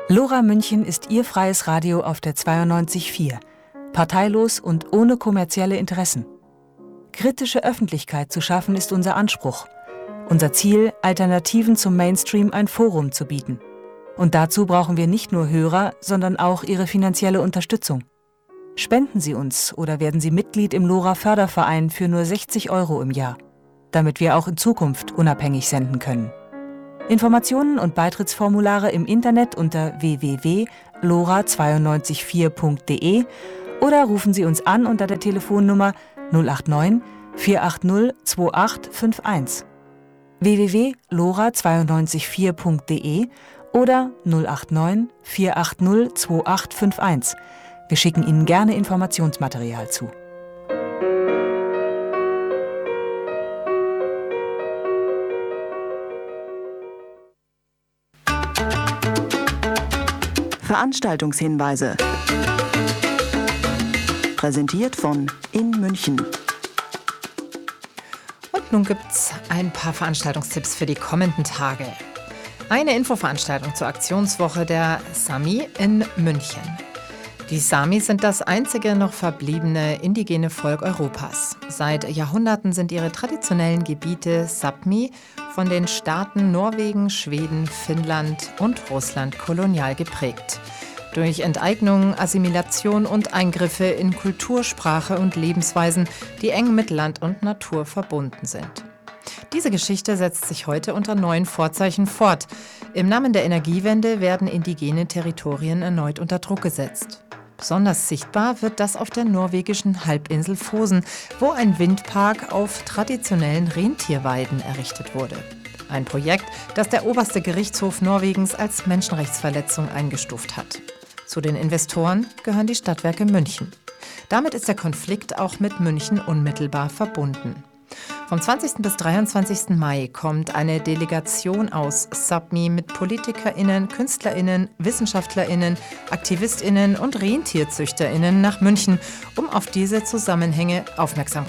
Lora München ist Ihr freies Radio auf der 92.4. Parteilos und ohne kommerzielle Interessen. Kritische Öffentlichkeit zu schaffen ist unser Anspruch. Unser Ziel, Alternativen zum Mainstream ein Forum zu bieten. Und dazu brauchen wir nicht nur Hörer, sondern auch Ihre finanzielle Unterstützung. Spenden Sie uns oder werden Sie Mitglied im Lora Förderverein für nur 60 € im Jahr, damit wir auch in Zukunft unabhängig senden können. Informationen und Beitrittsformulare im Internet unter www.lora924.de oder rufen Sie uns an unter der Telefonnummer 089 480 2851. www.lora924.de oder 089 480 2851. Wir schicken Ihnen gerne Informationsmaterial zu. Veranstaltungshinweise. Präsentiert von In München. Und nun gibt's ein paar Veranstaltungstipps für die kommenden Tage. Eine Infoveranstaltung zur Aktionswoche der Sami in München. Die Sami sind das einzige noch verbliebene indigene Volk Europas. Seit Jahrhunderten sind ihre traditionellen Gebiete Sápmi von den Staaten Norwegen, Schweden, Finnland und Russland kolonial geprägt. Durch Enteignung, Assimilation und Eingriffe in Kultur, Sprache und Lebensweisen, die eng mit Land und Natur verbunden sind. Diese Geschichte setzt sich heute unter neuen Vorzeichen fort. Im Namen der Energiewende werden indigene Territorien erneut unter Druck gesetzt. Besonders sichtbar wird das auf der norwegischen Halbinsel Fosen, wo ein Windpark auf traditionellen Rentierweiden errichtet wurde. Ein Projekt, das der oberste Gerichtshof Norwegens als Menschenrechtsverletzung eingestuft hat. Zu den Investoren gehören die Stadtwerke München. Damit ist der Konflikt auch mit München unmittelbar verbunden. Vom 20. bis 23. Mai kommt eine Delegation aus Sápmi mit PolitikerInnen, KünstlerInnen, WissenschaftlerInnen, AktivistInnen und RentierzüchterInnen nach München, um auf diese Zusammenhänge aufmerksam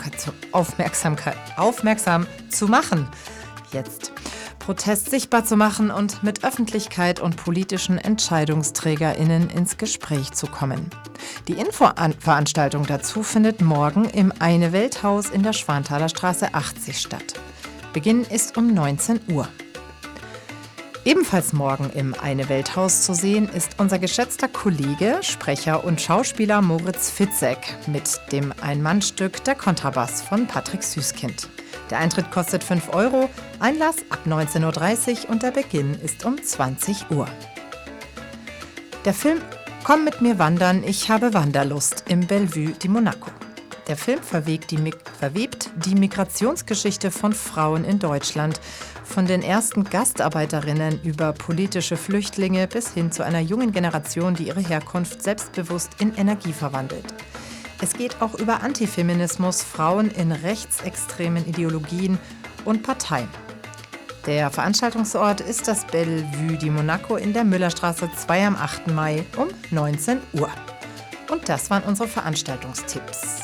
zu machen. Jetzt. Protest sichtbar zu machen und mit Öffentlichkeit und politischen EntscheidungsträgerInnen ins Gespräch zu kommen. Die Infoveranstaltung dazu findet morgen im Eine-Welt-Haus in der Schwanthaler Straße 80 statt. Beginn ist um 19 Uhr. Ebenfalls morgen im Eine-Welt-Haus zu sehen ist unser geschätzter Kollege, Sprecher und Schauspieler Moritz Fitzek mit dem Ein-Mann-Stück Der Kontrabass von Patrick Süßkind. Der Eintritt kostet 5 €, Einlass ab 19:30 Uhr und der Beginn ist um 20 Uhr. Der Film Komm mit mir wandern, ich habe Wanderlust im Bellevue di Monaco. Der Film verwebt die Migrationsgeschichte von Frauen in Deutschland, von den ersten Gastarbeiterinnen über politische Flüchtlinge bis hin zu einer jungen Generation, die ihre Herkunft selbstbewusst in Energie verwandelt. Es geht auch über Antifeminismus, Frauen in rechtsextremen Ideologien und Parteien. Der Veranstaltungsort ist das Bellevue di Monaco in der Müllerstraße 2 am 8. Mai um 19 Uhr. Und das waren unsere Veranstaltungstipps.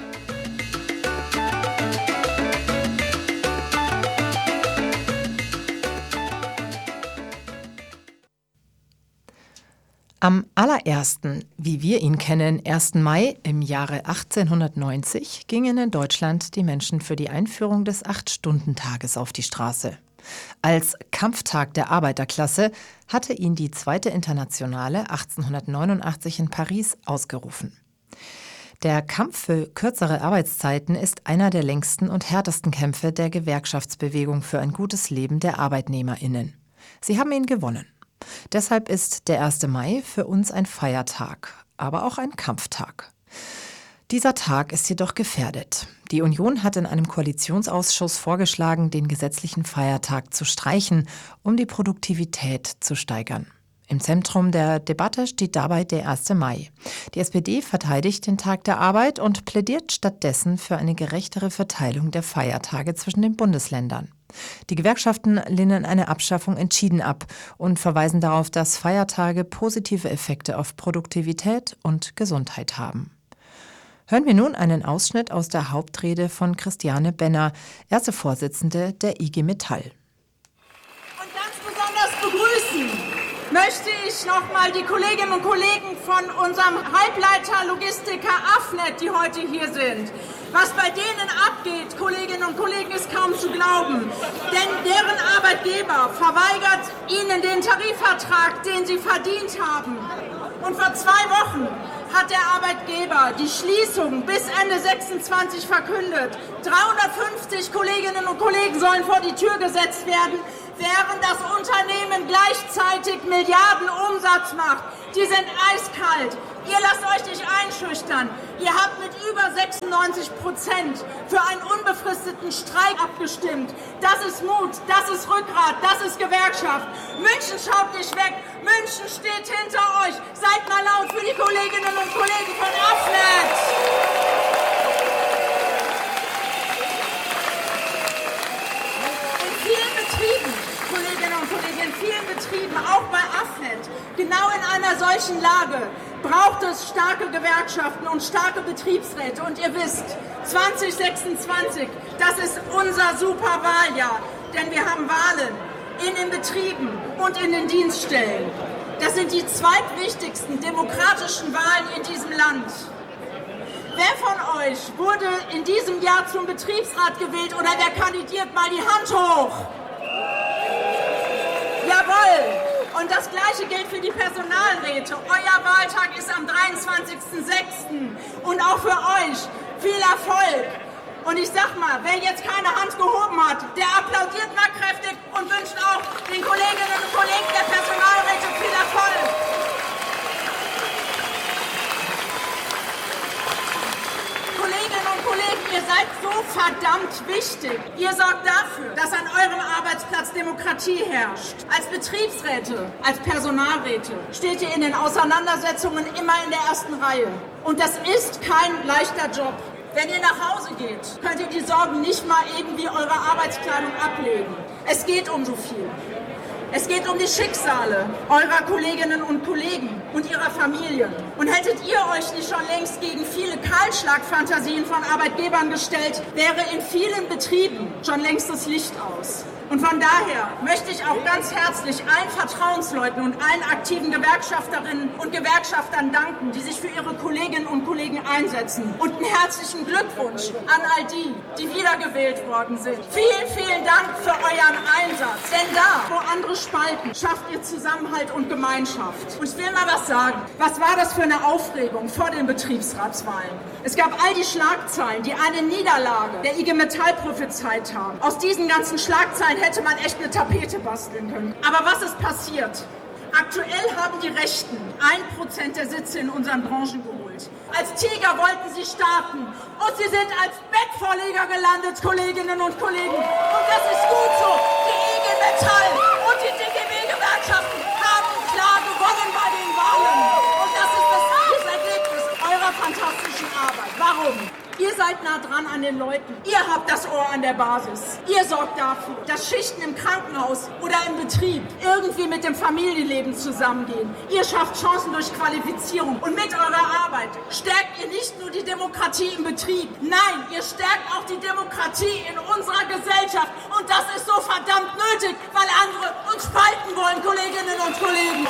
Am allerersten, wie wir ihn kennen, 1. Mai im Jahre 1890 gingen in Deutschland die Menschen für die Einführung des 8-Stunden-Tages auf die Straße. Als Kampftag der Arbeiterklasse hatte ihn die Zweite Internationale 1889 in Paris ausgerufen. Der Kampf für kürzere Arbeitszeiten ist einer der längsten und härtesten Kämpfe der Gewerkschaftsbewegung für ein gutes Leben der ArbeitnehmerInnen. Sie haben ihn gewonnen. Deshalb ist der 1. Mai für uns ein Feiertag, aber auch ein Kampftag. Dieser Tag ist jedoch gefährdet. Die Union hat in einem Koalitionsausschuss vorgeschlagen, den gesetzlichen Feiertag zu streichen, um die Produktivität zu steigern. Im Zentrum der Debatte steht dabei der 1. Mai. Die SPD verteidigt den Tag der Arbeit und plädiert stattdessen für eine gerechtere Verteilung der Feiertage zwischen den Bundesländern. Die Gewerkschaften lehnen eine Abschaffung entschieden ab und verweisen darauf, dass Feiertage positive Effekte auf Produktivität und Gesundheit haben. Hören wir nun einen Ausschnitt aus der Hauptrede von Christiane Benner, erste Vorsitzende der IG Metall. Und ganz besonders begrüßen möchte ich nochmal die Kolleginnen und Kollegen von unserem Halbleiter Logistiker Afnet, die heute hier sind. Was bei denen abgeht, Kolleginnen und Kollegen, ist kaum zu glauben. Denn deren Arbeitgeber verweigert ihnen den Tarifvertrag, den sie verdient haben. Und vor 2 Wochen hat der Arbeitgeber die Schließung bis Ende 26 verkündet. 350 Kolleginnen und Kollegen sollen vor die Tür gesetzt werden, während das Unternehmen gleichzeitig Milliarden Umsatz macht. Die sind eiskalt. Ihr lasst euch nicht einschüchtern. Ihr habt mit über 96% für einen unbefristeten Streik abgestimmt. Das ist Mut, das ist Rückgrat, das ist Gewerkschaft. München schaut nicht weg. München steht hinter euch. Seid mal laut für die Kolleginnen und Kollegen von Afnet. In vielen Betrieben, Kolleginnen und Kollegen, in vielen Betrieben, auch bei Afnet, genau in einer solchen Lage, braucht es starke Gewerkschaften und starke Betriebsräte. Und ihr wisst, 2026, das ist unser super Wahljahr. Denn wir haben Wahlen in den Betrieben und in den Dienststellen. Das sind die zweitwichtigsten demokratischen Wahlen in diesem Land. Wer von euch wurde in diesem Jahr zum Betriebsrat gewählt oder wer kandidiert, mal die Hand hoch? Jawohl! Und das Gleiche gilt für die Personalräte. Euer Wahltag ist am 23.06. Und auch für euch viel Erfolg. Und ich sag mal, wer jetzt keine Hand gehoben hat, der applaudiert mal kräftig und wünscht auch den Kolleginnen und Kollegen der Personalräte viel Erfolg. Kolleginnen und Kollegen, ihr seid so verdammt wichtig. Ihr sorgt dafür, dass an eurem Arbeitsplatz Demokratie herrscht. Als Betriebsräte, als Personalräte steht ihr in den Auseinandersetzungen immer in der ersten Reihe. Und das ist kein leichter Job. Wenn ihr nach Hause geht, könnt ihr die Sorgen nicht mal irgendwie eure Arbeitskleidung ablegen. Es geht um so viel. Es geht um die Schicksale eurer Kolleginnen und Kollegen und ihrer Familien. Und hättet ihr euch nicht schon längst gegen viele Kahlschlagfantasien von Arbeitgebern gestellt, wäre in vielen Betrieben schon längst das Licht aus. Und von daher möchte ich auch ganz herzlich allen Vertrauensleuten und allen aktiven Gewerkschafterinnen und Gewerkschaftern danken, die sich für ihre Kolleginnen und Kollegen einsetzen. Und einen herzlichen Glückwunsch an all die, die wiedergewählt worden sind. Vielen, vielen Dank für euren Einsatz. Denn da, wo andere spalten, schafft ihr Zusammenhalt und Gemeinschaft. Und ich will mal was sagen. Was war das für eine Aufregung vor den Betriebsratswahlen? Es gab all die Schlagzeilen, die eine Niederlage der IG Metall prophezeit haben. Aus diesen ganzen Schlagzeilen hätte man echt eine Tapete basteln können. Aber was ist passiert? Aktuell haben die Rechten 1% der Sitze in unseren Branchen geholt. Als Tiger wollten sie starten und sie sind als Bettvorleger gelandet, Kolleginnen und Kollegen. Und das ist gut so. Die IG Metall und die DGB-Gewerkschaften haben klar gewonnen bei den Wahlen. Und das ist das Ergebnis eurer fantastischen Arbeit. Warum? Ihr seid nah dran an den Leuten. Ihr habt das Ohr an der Basis. Ihr sorgt dafür, dass Schichten im Krankenhaus oder im Betrieb irgendwie mit dem Familienleben zusammengehen. Ihr schafft Chancen durch Qualifizierung. Und mit eurer Arbeit stärkt ihr nicht nur die Demokratie im Betrieb. Nein, ihr stärkt auch die Demokratie in unserer Gesellschaft. Und das ist so verdammt nötig, weil andere uns spalten wollen, Kolleginnen und Kollegen.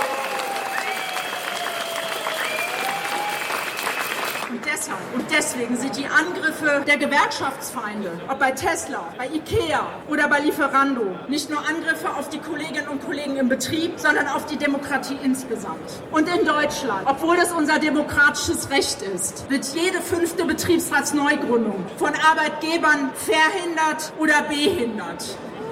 Und deswegen sind die Angriffe der Gewerkschaftsfeinde, ob bei Tesla, bei Ikea oder bei Lieferando, nicht nur Angriffe auf die Kolleginnen und Kollegen im Betrieb, sondern auf die Demokratie insgesamt. Und in Deutschland, obwohl es unser demokratisches Recht ist, wird jede 5. Betriebsratsneugründung von Arbeitgebern verhindert oder behindert.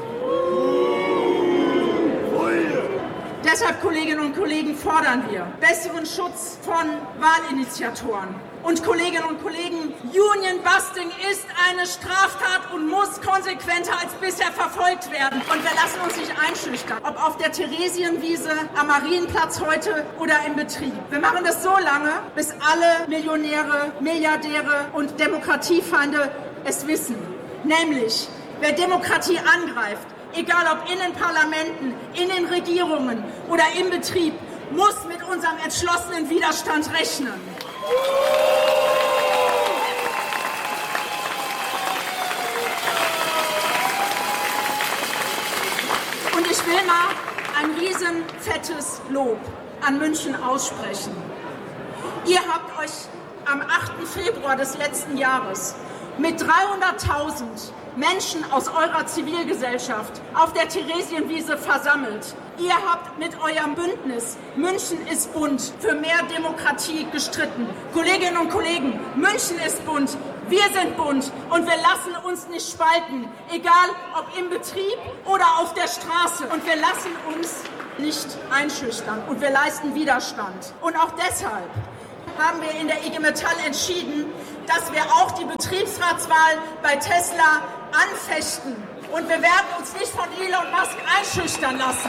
Deshalb, Kolleginnen und Kollegen, fordern wir besseren Schutz von Wahlinitiatoren. Und Kolleginnen und Kollegen, Union-Busting ist eine Straftat und muss konsequenter als bisher verfolgt werden. Und wir lassen uns nicht einschüchtern, ob auf der Theresienwiese, am Marienplatz heute oder im Betrieb. Wir machen das so lange, bis alle Millionäre, Milliardäre und Demokratiefeinde es wissen. Nämlich, wer Demokratie angreift, egal ob in den Parlamenten, in den Regierungen oder im Betrieb, muss mit unserem entschlossenen Widerstand rechnen. Und ich will mal ein riesenfettes Lob an München aussprechen. Ihr habt euch am 8. Februar des letzten Jahres mit 300.000 Menschen aus eurer Zivilgesellschaft auf der Theresienwiese versammelt. Ihr habt mit eurem Bündnis München ist bunt für mehr Demokratie gestritten. Kolleginnen und Kollegen, München ist bunt, wir sind bunt und wir lassen uns nicht spalten, egal ob im Betrieb oder auf der Straße. Und wir lassen uns nicht einschüchtern und wir leisten Widerstand. Und auch deshalb haben wir in der IG Metall entschieden, dass wir auch die Betriebsratswahl bei Tesla anfechten. Und wir werden uns nicht von Elon Musk einschüchtern lassen.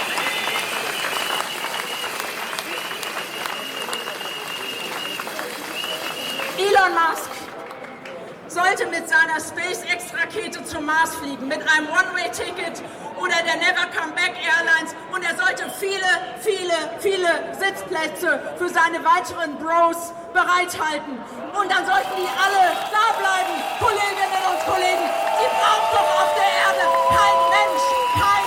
Elon Musk sollte mit seiner SpaceX-Rakete zum Mars fliegen, mit einem One-Way-Ticket oder der Never Come Back Airlines, und er sollte viele Sitzplätze für seine weiteren Bros bereithalten. Und dann sollten die alle da bleiben, Kolleginnen und Kollegen. Die braucht doch auf der Erde kein Mensch, kein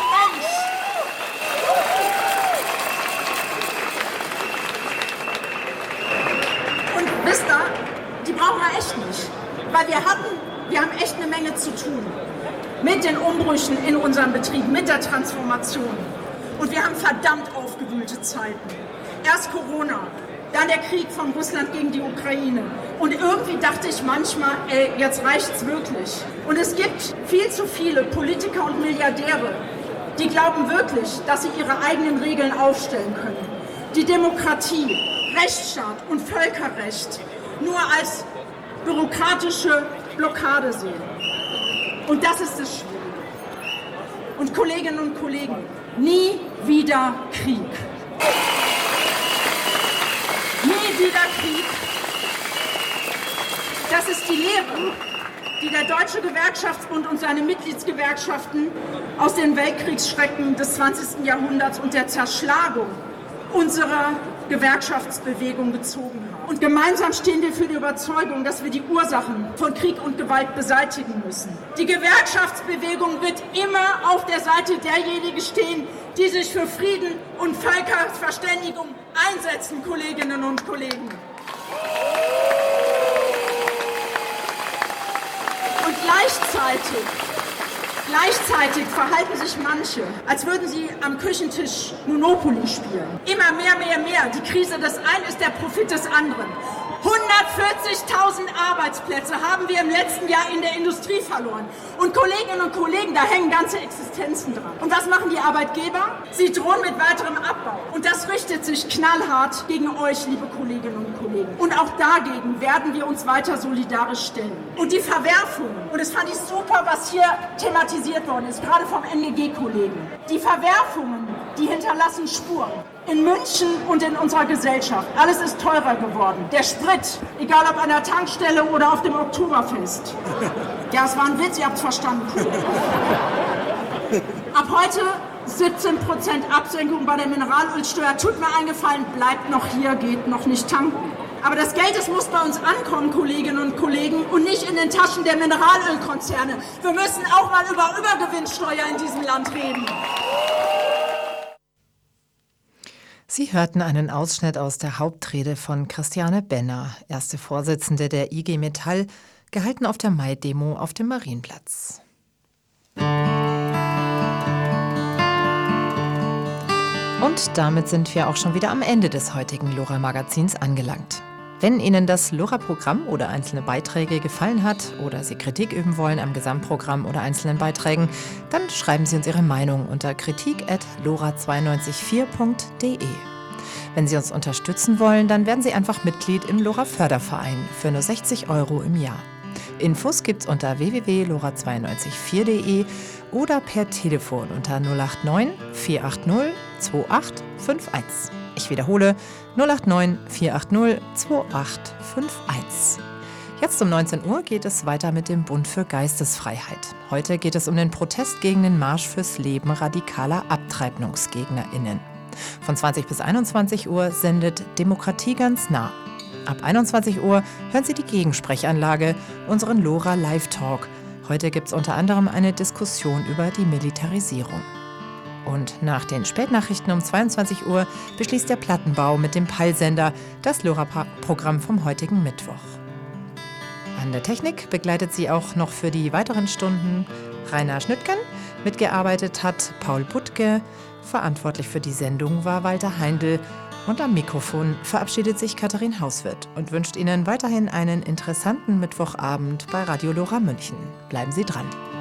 Mensch. Und wisst ihr, die brauchen wir echt nicht. Weil wir haben echt eine Menge zu tun mit den Umbrüchen in unserem Betrieb, mit der Transformation. Und wir haben verdammt aufgewühlte Zeiten. Erst Corona, dann der Krieg von Russland gegen die Ukraine. Und irgendwie dachte ich manchmal, jetzt reicht's wirklich. Und es gibt viel zu viele Politiker und Milliardäre, die glauben wirklich, dass sie ihre eigenen Regeln aufstellen können. Die Demokratie, Rechtsstaat und Völkerrecht nur als bürokratische Blockade sehen. Und das ist das Schwierige. Und Kolleginnen und Kollegen, nie wieder Krieg. Nie wieder Krieg. Das ist die Lehre, die der Deutsche Gewerkschaftsbund und seine Mitgliedsgewerkschaften aus den Weltkriegsschrecken des 20. Jahrhunderts und der Zerschlagung unserer Gewerkschaftsbewegung gezogen haben. Und gemeinsam stehen wir für die Überzeugung, dass wir die Ursachen von Krieg und Gewalt beseitigen müssen. Die Gewerkschaftsbewegung wird immer auf der Seite derjenigen stehen, die sich für Frieden und Völkerverständigung einsetzen, Kolleginnen und Kollegen. Und gleichzeitig verhalten sich manche, als würden sie am Küchentisch Monopoly spielen. Immer mehr. Die Krise des einen ist der Profit des anderen. 140.000 Arbeitsplätze haben wir im letzten Jahr in der Industrie verloren. Und Kolleginnen und Kollegen, da hängen ganze Existenzen dran. Und was machen die Arbeitgeber? Sie drohen mit weiterem Abbau. Und das richtet sich knallhart gegen euch, liebe Kolleginnen und Kollegen. Und auch dagegen werden wir uns weiter solidarisch stellen. Und die Verwerfungen, und das fand ich super, was hier thematisiert worden ist, gerade vom NGG-Kollegen. Die Verwerfungen, die hinterlassen Spuren. In München und in unserer Gesellschaft. Alles ist teurer geworden. Der Sprit, egal ob an der Tankstelle oder auf dem Oktoberfest. Ja, es war ein Witz, ihr habt es verstanden. Ab heute 17% Absenkung bei der Mineralölsteuer. Tut mir einen Gefallen, bleibt noch hier, geht noch nicht tanken. Aber das Geld, das muss bei uns ankommen, Kolleginnen und Kollegen, und nicht in den Taschen der Mineralölkonzerne. Wir müssen auch mal über Übergewinnsteuer in diesem Land reden. Sie hörten einen Ausschnitt aus der Hauptrede von Christiane Benner, erste Vorsitzende der IG Metall, gehalten auf der Mai-Demo auf dem Marienplatz. Und damit sind wir auch schon wieder am Ende des heutigen LoRa-Magazins angelangt. Wenn Ihnen das LoRa-Programm oder einzelne Beiträge gefallen hat oder Sie Kritik üben wollen am Gesamtprogramm oder einzelnen Beiträgen, dann schreiben Sie uns Ihre Meinung unter kritik@lora924.de. Wenn Sie uns unterstützen wollen, dann werden Sie einfach Mitglied im LoRa-Förderverein für nur 60 € im Jahr. Infos gibt's unter www.lora924.de oder per Telefon unter 089 480 2851. Ich wiederhole 089 480 2851. Jetzt um 19 Uhr geht es weiter mit dem Bund für Geistesfreiheit. Heute geht es um den Protest gegen den Marsch fürs Leben radikaler AbtreibungsgegnerInnen. Von 20 bis 21 Uhr sendet Demokratie ganz nah. Ab 21 Uhr hören Sie die Gegensprechanlage, unseren LoRa Live Talk. Heute gibt es unter anderem eine Diskussion über die Militarisierung. Und nach den Spätnachrichten um 22 Uhr beschließt der Plattenbau mit dem Peilsender das LoRa-Programm vom heutigen Mittwoch. An der Technik begleitet sie auch noch für die weiteren Stunden Rainer Schnüttgen. Mitgearbeitet hat Paul Puttke. Verantwortlich für die Sendung war Walter Heindl. Und am Mikrofon verabschiedet sich Katharin Hauswirth und wünscht Ihnen weiterhin einen interessanten Mittwochabend bei Radio LoRa München. Bleiben Sie dran.